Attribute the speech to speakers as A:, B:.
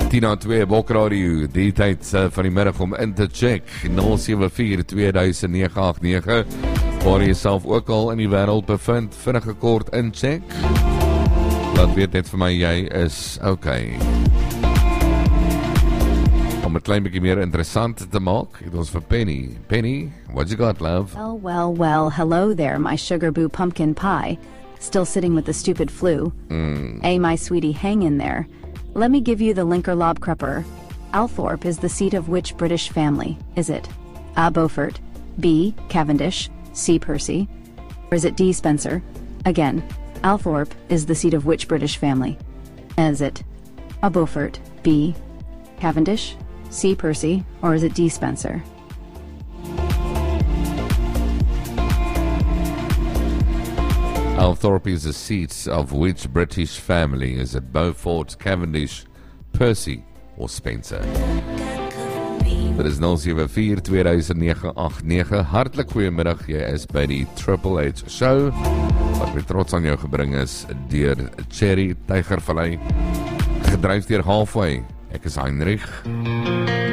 A: 10:02 Bokradio, die tyd van die middag om in te check 074-2009-89, waar jy self ook al in die wêreld bevind, vinnige kort incheck. Laat weet net vir my, jy is okay. Om 'n klein bietjie meer interessant te maak, het ons vir Penny. Penny, what you got, love?
B: Well, hello there, my sugar boo pumpkin pie. Still sitting with the stupid flu. Hey, my sweetie, hang in there. Let me give you the Linkerlob Crupper. Althorpe is the seat of which British family? Is it A. Beaufort, B. Cavendish, C. Percy, or is it D. Spencer? Again, Althorpe is the seat of which British family? Is it A. Beaufort, B. Cavendish, C. Percy, or is it D. Spencer?
A: Althorpe is the seat of which British family? Is it Beaufort, Cavendish, Percy or Spencer? Dit is 074-2009-89. Hartlik goeiemiddag, jy is by die Triple H Show, wat met trots aan jou gebring is deur Cherry Tygervallei, gedryf deur Halfway. Ek is Heinrich.